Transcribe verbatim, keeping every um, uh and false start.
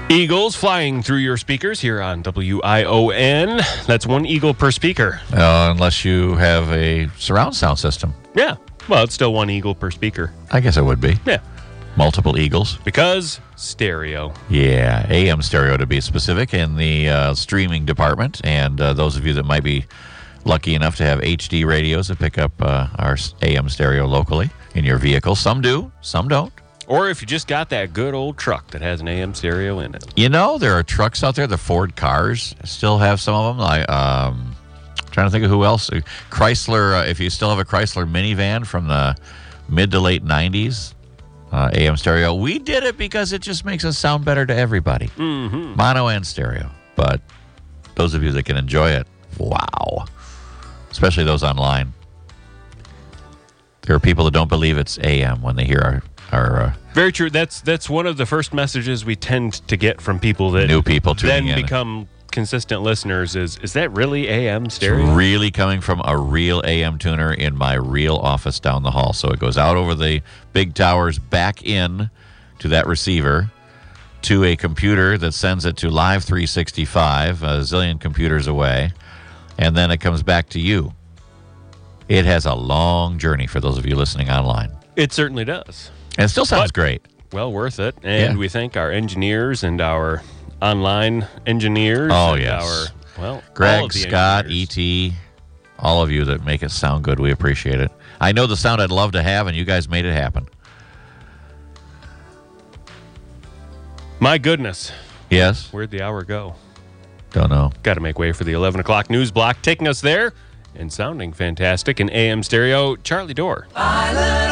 Eagles flying through your speakers here on W I O N. That's one eagle per speaker. Uh, unless you have a surround sound system. Yeah. Well, it's still one eagle per speaker. I guess it would be. Yeah. Multiple eagles. Because stereo. Yeah, A M stereo to be specific in the uh, streaming department. And uh, those of you that might be lucky enough to have H D radios that pick up uh, our A M stereo locally in your vehicle. Some do, some don't. Or if you just got that good old truck that has an A M stereo in it. You know, there are trucks out there, the Ford cars still have some of them. I, um, trying to think of who else. Chrysler, uh, if you still have a Chrysler minivan from the mid to late nineties, uh, A M stereo. We did it because it just makes us sound better to everybody. Mm-hmm. Mono and stereo. But those of you that can enjoy it, wow. Especially those online. There are people that don't believe it's A M when they hear our... our uh, Very true. That's that's one of the first messages we tend to get from people that new people tuning then in. become consistent listeners is, is that really A M It's stereo? really coming from a real A M tuner in my real office down the hall. So it goes out over the big towers, back in to that receiver, to a computer that sends it to Live three sixty-five, a zillion computers away, and then it comes back to you. It has a long journey for those of you listening online. It certainly does. And it still sounds But- great. Well worth it. And Yeah. we thank our engineers and our online engineers. Oh, and yes. Our, well, all Greg, of the Scott, E engineers. T, all of you that make it sound good, we appreciate it. I know the sound I'd love to have, and you guys made it happen. My goodness. Yes? Where'd the hour go? Don't know. Got to make way for the eleven o'clock news block. Taking us there and sounding fantastic in A M stereo, Charlie Dorr.